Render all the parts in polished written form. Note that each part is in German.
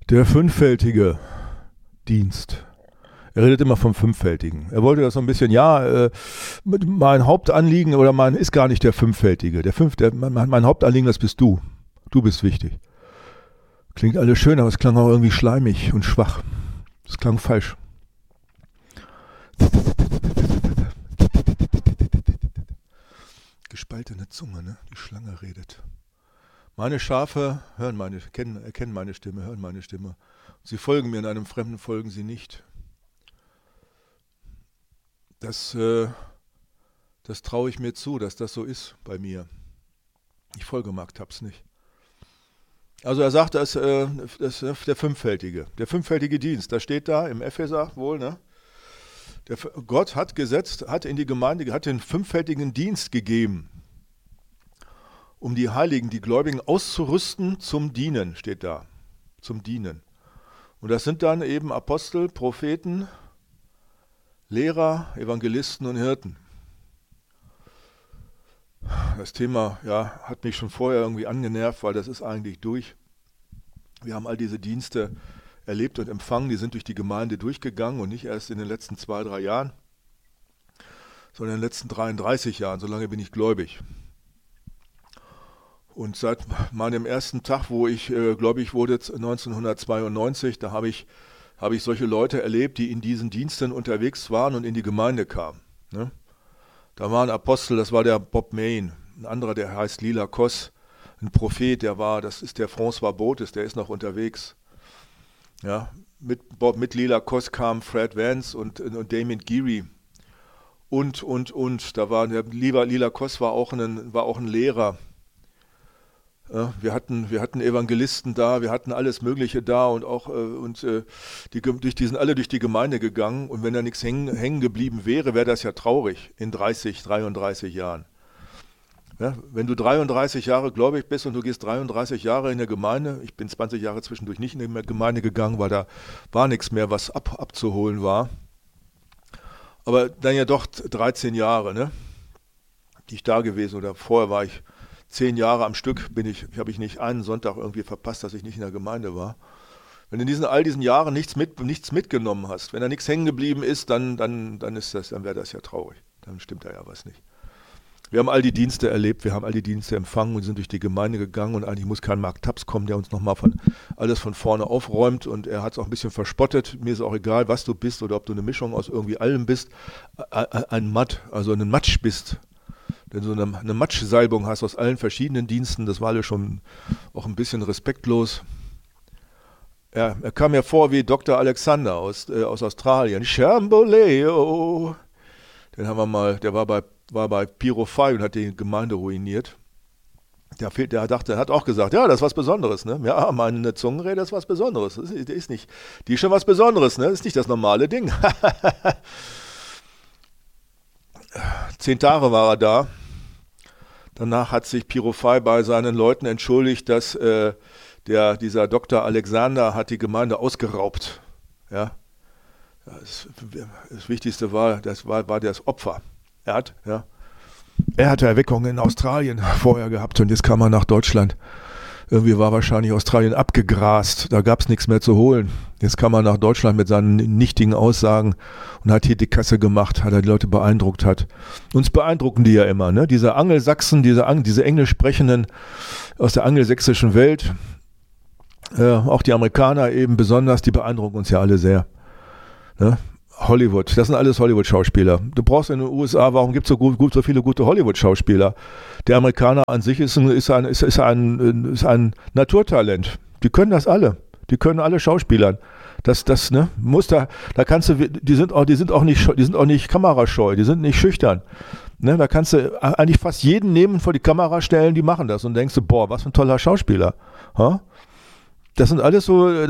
Der fünffältige Dienst. Er redet immer vom Fünffältigen. Er wollte das so ein bisschen, mein Hauptanliegen ist gar nicht der Fünffältige. Mein Hauptanliegen, das bist du. Du bist wichtig. Klingt alles schön, aber es klang auch irgendwie schleimig und schwach. Es klang falsch. Gespaltene Zunge, ne? Die Schlange redet. Meine Schafe erkennen meine Stimme, hören meine Stimme. Sie folgen mir, in einem Fremden folgen sie nicht. Das traue ich mir zu, dass das so ist bei mir. Ich folge Mark Taps nicht. Also er sagt, das ist der fünffältige Dienst. Das steht da im Epheser wohl, ne? Gott hat in die Gemeinde, hat den fünffältigen Dienst gegeben, um die Heiligen, die Gläubigen auszurüsten zum Dienen, steht da. Zum Dienen. Und das sind dann eben Apostel, Propheten, Lehrer, Evangelisten und Hirten. Das Thema hat mich schon vorher irgendwie angenervt, weil das ist eigentlich durch. Wir haben all diese Dienste erlebt und empfangen, die sind durch die Gemeinde durchgegangen und nicht erst in den letzten 2-3 Jahren, sondern in den letzten 33 Jahren, so lange bin ich gläubig. Und seit meinem ersten Tag, wo ich gläubig wurde, 1992, da habe ich solche Leute erlebt, die in diesen Diensten unterwegs waren und in die Gemeinde kamen. Ne? Da war ein Apostel, das war der Bob Main, ein anderer, der heißt Lila Koss, ein Prophet, das ist der François Botes, der ist noch unterwegs. Ja, mit Lila Koss kamen Fred Vance und Damien Geary und. Da war Lila Koss war auch ein Lehrer. Ja, wir hatten Evangelisten da, wir hatten alles Mögliche da und auch die sind alle durch die Gemeinde gegangen und wenn da nichts hängen geblieben wäre, wäre das ja traurig in 33 Jahren. Ja, wenn du 33 Jahre gläubig bist und du gehst 33 Jahre in der Gemeinde, ich bin 20 Jahre zwischendurch nicht in die Gemeinde gegangen, weil da war nichts mehr, was abzuholen war. Aber dann ja doch 13 Jahre, ne, die ich da gewesen oder vorher war ich 10 Jahre am Stück habe ich nicht einen Sonntag irgendwie verpasst, dass ich nicht in der Gemeinde war. Wenn du in all diesen Jahren nichts mitgenommen hast, wenn da nichts hängen geblieben ist, dann wäre das ja traurig. Dann stimmt da ja was nicht. Wir haben all die Dienste erlebt, wir haben all die Dienste empfangen und sind durch die Gemeinde gegangen und eigentlich muss kein Mark Taps kommen, der uns nochmal alles von vorne aufräumt und er hat es auch ein bisschen verspottet. Mir ist auch egal, was du bist oder ob du eine Mischung aus irgendwie allem bist, ein Matsch bist. Wenn du eine Matschsalbung hast aus allen verschiedenen Diensten, das war alles schon auch ein bisschen respektlos. Ja, er kam mir vor wie Dr. Alexander aus Australien. Chamboleo. Den haben wir mal, der war bei Piro 5 und hat die Gemeinde ruiniert. Der hat auch gesagt, ja, das ist was Besonderes, ne? Ja, meine Zungenrede ist was Besonderes. Die ist schon was Besonderes, ne? Das ist nicht das normale Ding. 10 Tage war er da. Danach hat sich Piro 5 bei seinen Leuten entschuldigt, dass dieser Dr. Alexander hat die Gemeinde ausgeraubt. Ja? Das Wichtigste war das Opfer. Er hatte Erweckung in Australien vorher gehabt und jetzt kam er nach Deutschland. Irgendwie war wahrscheinlich Australien abgegrast, da gab es nichts mehr zu holen. Jetzt kam er nach Deutschland mit seinen nichtigen Aussagen und hat hier die Kasse gemacht, hat er die Leute beeindruckt hat. Uns beeindrucken die ja immer, ne? Diese Angelsachsen, diese Englisch sprechenden aus der angelsächsischen Welt, auch die Amerikaner eben besonders, die beeindrucken uns ja alle sehr. Ne? Hollywood, das sind alles Hollywood-Schauspieler. Du brauchst in den USA, warum gibt es so viele gute Hollywood-Schauspieler? Der Amerikaner an sich ist ein Naturtalent. Die können das alle. Die können alle Schauspielern. Die sind auch nicht kamerascheu, die sind nicht schüchtern. Ne, da kannst du eigentlich fast jeden nehmen, vor die Kamera stellen, die machen das und denkst du, boah, was für ein toller Schauspieler. Ha? Das sind alles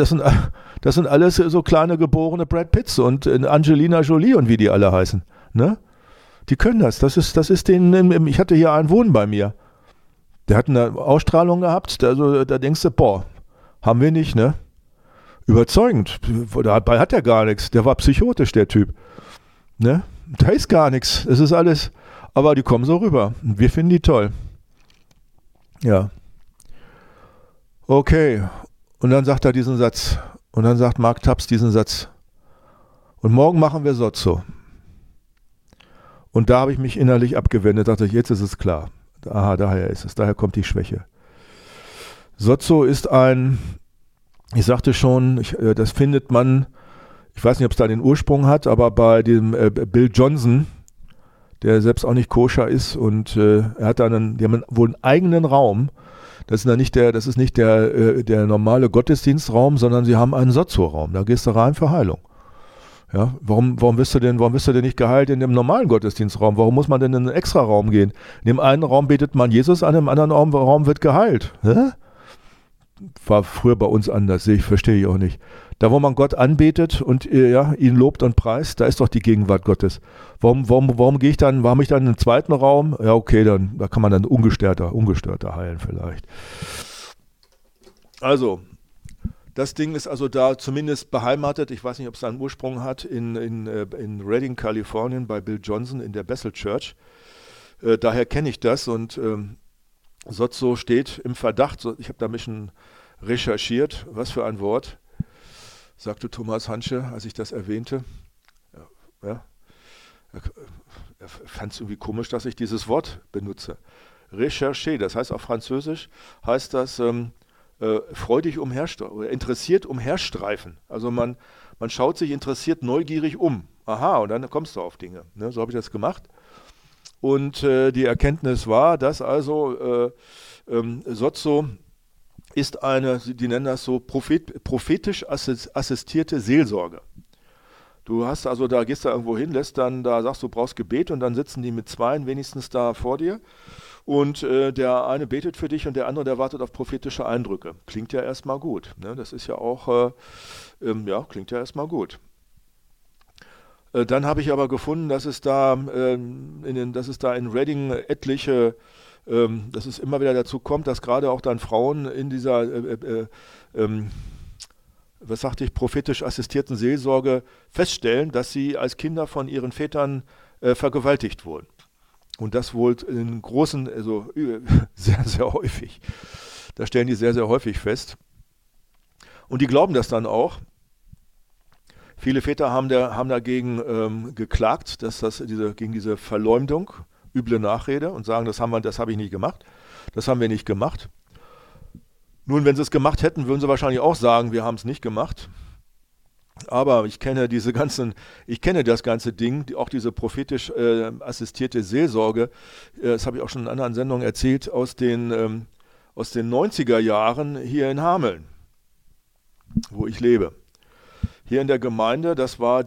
so kleine geborene Brad Pitts und Angelina Jolie und wie die alle heißen. Ne? Die können das. Das ist denen. Ich hatte hier einen Wohnen bei mir. Der hat eine Ausstrahlung gehabt. Also da denkst du, boah, haben wir nicht, ne? Überzeugend. Dabei hat er gar nichts. Der war psychotisch, der Typ. Ne? Da ist gar nichts. Es ist alles. Aber die kommen so rüber. Und wir finden die toll. Ja. Okay. Und dann sagt er diesen Satz. Und dann sagt Mark Taps diesen Satz. Und morgen machen wir Sozzo. Und da habe ich mich innerlich abgewendet, dachte ich, jetzt ist es klar. Aha, daher ist es, daher kommt die Schwäche. Sozzo ist ich sagte schon, das findet man, ich weiß nicht, ob es da den Ursprung hat, aber bei dem Bill Johnson, der selbst auch nicht koscher ist und die haben wohl einen eigenen Raum. Das ist nicht der normale Gottesdienstraum, sondern sie haben einen Sozzo-Raum. Da gehst du rein für Heilung. Ja, warum wirst du denn nicht geheilt in dem normalen Gottesdienstraum? Warum muss man denn in einen extra Raum gehen? In dem einen Raum betet man Jesus an, im anderen Raum wird geheilt. Hä? War früher bei uns anders, verstehe ich auch nicht. Da, wo man Gott anbetet und ihn lobt und preist, da ist doch die Gegenwart Gottes. Warum gehe ich dann, warum ich dann in den zweiten Raum? Ja, okay, da kann man dann ungestörter heilen vielleicht. Also, das Ding ist also da zumindest beheimatet. Ich weiß nicht, ob es da einen Ursprung hat, in Redding, Kalifornien, bei Bill Johnson in der Bethel Church. Daher kenne ich das und Sozzo steht im Verdacht. Ich habe da ein bisschen recherchiert. Was für ein Wort, sagte Thomas Hansche, als ich das erwähnte. Ja. Er fand es irgendwie komisch, dass ich dieses Wort benutze. Recherché, das heißt auf Französisch, heißt das freudig interessiert umherstreifen. Also man schaut sich interessiert neugierig um. Aha, und dann kommst du auf Dinge. Ne? So habe ich das gemacht. Und die Erkenntnis war, dass also Sozzo ist die nennen das so prophetisch assistierte Seelsorge. Du hast also, da gehst du irgendwo hin, sagst du brauchst Gebet und dann sitzen die mit zweien wenigstens da vor dir. Und der eine betet für dich und der andere, der wartet auf prophetische Eindrücke. Klingt ja erstmal gut. Ne? Das ist ja auch, klingt ja erstmal gut. Dann habe ich aber gefunden, dass es da in Redding etliche, dass es immer wieder dazu kommt, dass gerade auch dann Frauen in dieser, prophetisch assistierten Seelsorge feststellen, dass sie als Kinder von ihren Vätern vergewaltigt wurden. Und das wohl in großen, also sehr, sehr häufig. Das stellen die sehr, sehr häufig fest. Und die glauben das dann auch. Viele Väter haben dagegen geklagt, gegen diese Verleumdung, üble Nachrede und sagen, das habe ich nicht gemacht. Das haben wir nicht gemacht. Nun, wenn sie es gemacht hätten, würden sie wahrscheinlich auch sagen, wir haben es nicht gemacht. Aber ich kenne das ganze Ding, auch diese prophetisch assistierte Seelsorge, das habe ich auch schon in anderen Sendungen erzählt, aus den 90er Jahren hier in Hameln, wo ich lebe. Hier in der Gemeinde, das war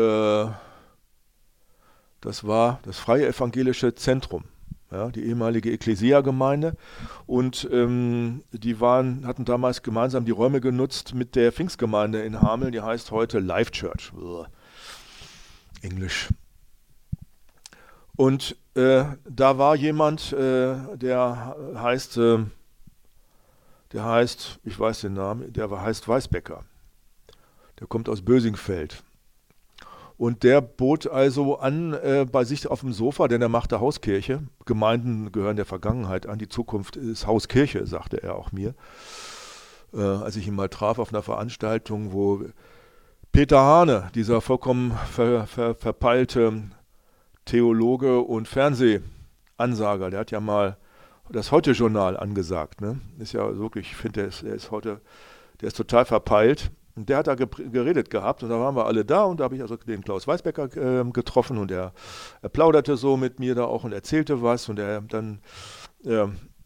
das Freie Evangelische Zentrum, ja, die ehemalige Ekklesia-Gemeinde. Und die hatten damals gemeinsam die Räume genutzt mit der Pfingstgemeinde in Hameln, die heißt heute Life Church. Englisch. Und da war jemand, der heißt, ich weiß den Namen, heißt Weißbecker. Der kommt aus Bösingfeld. Und der bot also an bei sich auf dem Sofa, denn er machte Hauskirche. Gemeinden gehören der Vergangenheit an, die Zukunft ist Hauskirche, sagte er auch mir. Als ich ihn mal traf auf einer Veranstaltung, wo Peter Hane, dieser vollkommen verpeilte Theologe und Fernsehansager, der hat ja mal das Heute-Journal angesagt. Ne? Ist ja wirklich, ich finde, der ist total verpeilt. Und der hat da geredet gehabt und da waren wir alle da und da habe ich also den Klaus Weißbecker getroffen und er plauderte so mit mir da auch und erzählte was und er dann